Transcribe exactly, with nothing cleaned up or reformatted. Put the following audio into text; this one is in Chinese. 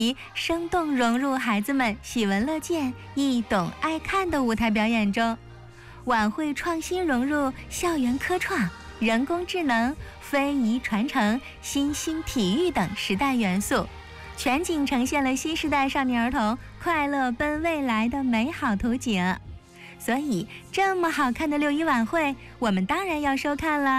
生动融入孩子们喜闻乐见、易懂爱看的舞台表演中。晚会创新融入校园科创、人工智能、非遗传承、新兴体育等时代元素，全景呈现了新时代少年儿童快乐奔未来的美好图景。所以，这么好看的六一晚会，我们当然要收看了。